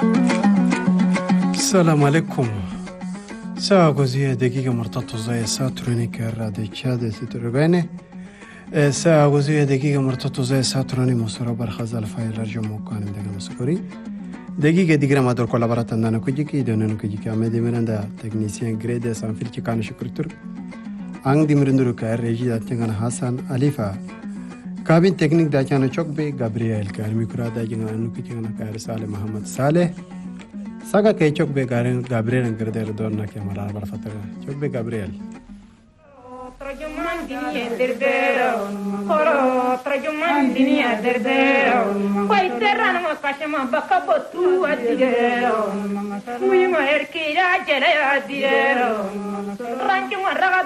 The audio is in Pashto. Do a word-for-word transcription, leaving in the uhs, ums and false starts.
السلام عليكم. ساعة غزية دقيقة مرتبطة زي ساتروني كرادي تشاد ستربانة. ساعة غزية دقيقة مرتبطة زي ساتروني مصر برخزال فايل رجع مكان دقيقة مسكوري. دقيقة دقيقة ما دور كولابرات عندنا كوجيكي دوننا كوجيكي أمدي مرندا تكنيسيان غريدا سانفيل كانوا شكرتور. عن دي مرندو كارجي داتيان حسن أليفا. كابين تكنيك داتيان شوك بي غابرييل كارمي كرا داتيان أنو كيتيان كارسال محمد صالح. Saga che chok be Gabriel ngerde donna che mara bar fatara chok be Gabriel trajuman dini derdero oro trajuman dini derdero poi terrano ma kashma bakabotu adiro muy ma erkira jela adiro ranki ma raga